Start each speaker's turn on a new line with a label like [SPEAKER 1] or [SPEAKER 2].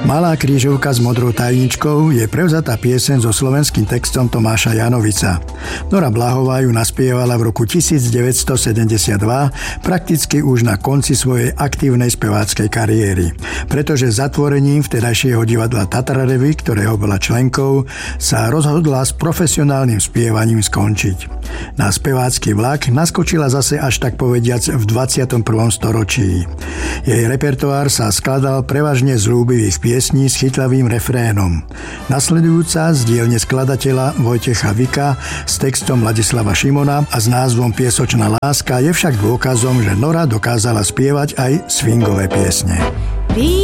[SPEAKER 1] Malá krížovka s modrou tajničkou je prevzatá pieseň so slovenským textom Tomáša Janovica. Nora Blahová ju naspievala v roku 1972, prakticky už na konci svojej aktívnej speváckej kariéry. Pretože zatvorením vtedajšieho divadla Tatararevy, ktorého bola členkou, sa rozhodla s profesionálnym spievaním skončiť. Na spevácky vlak naskočila zase až tak povediac v 21. storočí. Jej repertoár sa skladal prevažne z ľúbivých piesní s chytlavým refrénom. Nasledujúca z dielne skladateľa Vojtecha Vika s textom Ladislava Šimona a s názvom Piesočná láska je však dôkazom, že Nora dokázala spievať aj swingové piesne.